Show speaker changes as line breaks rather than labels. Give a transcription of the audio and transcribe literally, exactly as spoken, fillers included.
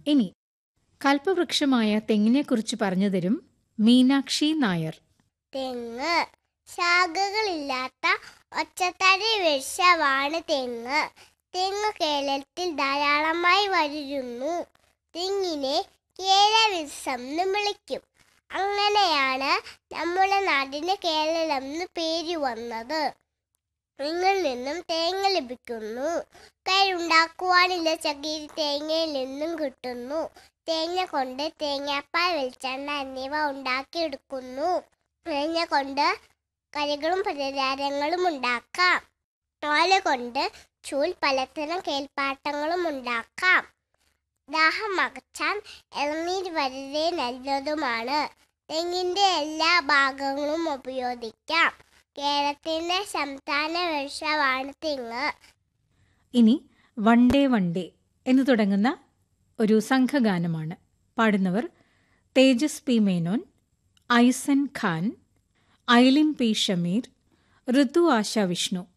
ഇനി കൽപ്പവൃക്ഷമായ തെങ്ങിനെക്കുറിച്ച് പറഞ്ഞു തരും മീനാക്ഷി നായർ.
തെങ്ങ് ശാഖകളില്ലാത്ത ഒറ്റത്തടി വൃക്ഷമാണ് തെങ്ങ്. തെങ്ങ് കേരളത്തിൽ ധാരാളമായി വളരുന്നു. തെങ്ങിനെ കേരവൃക്ഷം എന്ന് വിളിക്കും. അങ്ങനെയാണ് നമ്മുടെ നാടിന് കേരളം എന്ന് പേര് വന്നത്. തെങ്ങിൽ നിന്നും തേങ്ങ ലഭിക്കുന്നു. കയറുണ്ടാക്കുവാനുള്ള ചകിരി തേങ്ങയിൽ നിന്നും കിട്ടുന്നു. തേങ്ങ കൊണ്ട് തേങ്ങാപ്പാൽ, വെളിച്ചെണ്ണ എന്നിവ ഉണ്ടാക്കിയെടുക്കുന്നു. തേങ്ങ കൊണ്ട് കറികളും പലഹാരങ്ങളും ഉണ്ടാക്കാം. ഓല കൊണ്ട് ചൂൽ പലതരം കേൾപ്പാട്ടങ്ങളും ഉണ്ടാക്കാം. ദാഹം അകറ്റാൻ ഇളനീർ വളരെ നല്ലതുമാണ്. തെങ്ങിൻ്റെ എല്ലാ ഭാഗങ്ങളും ഉപയോഗിക്കാം. കേരളത്തിൻ്റെ സംസ്ഥാന വൃക്ഷമാണ് തെങ്ങ്.
ഇനി വണ്ടേ വണ്ടേ എന്ന് തുടങ്ങുന്ന ഒരു സംഘഗാനമാണ്. പാടുന്നവർ തേജസ് പി മേനോൻ, ഐസൻ ഖാൻ, ഐലിൻ പി ഷമീർ, ഋതു ആശ വിഷ്ണു.